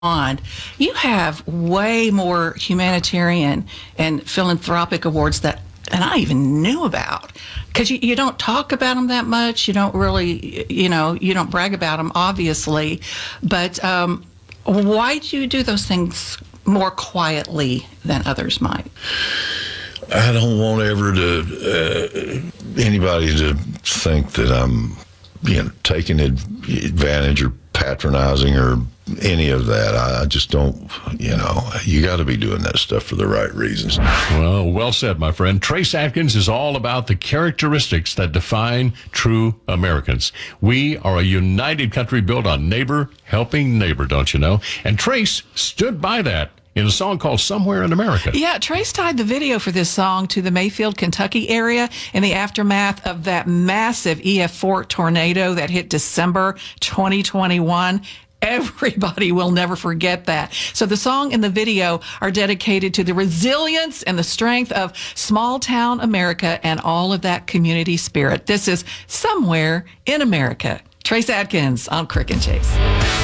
on, you have way more humanitarian and philanthropic awards that and I even knew about because you don't talk about them that much. You don't really, you don't brag about them, obviously. But why do you do those things more quietly than others might? I don't want anybody to think that I'm, taking advantage or patronizing or any of that. I just don't, you got to be doing that stuff for the right reasons. Well said, my friend. Trace Adkins is all about the characteristics that define true Americans. We are a united country built on neighbor helping neighbor, don't you know? And Trace stood by that in a song called Somewhere in America. Yeah, Trace tied the video for this song to the Mayfield, Kentucky area in the aftermath of that massive EF4 tornado that hit December 2021. Everybody will never forget that. So the song and the video are dedicated to the resilience and the strength of small town America and all of that community spirit. This is Somewhere in America. Trace Adkins on Crick and Chase.